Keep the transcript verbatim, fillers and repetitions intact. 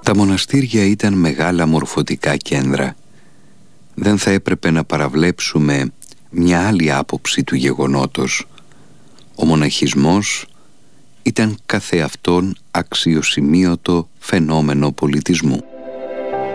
Τα μοναστήρια ήταν μεγάλα μορφωτικά κέντρα. Δεν θα έπρεπε να παραβλέψουμε μια άλλη άποψη του γεγονότος. Ο μοναχισμός ήταν καθεαυτόν αξιοσημείωτο φαινόμενο πολιτισμού.